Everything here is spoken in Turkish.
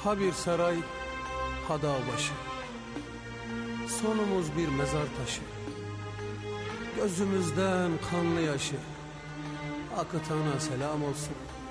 Ha bir saray, ha dağ başı. Sonumuz bir mezar taşı. Gözümüzden kanlı yaşı akıtana selam olsun.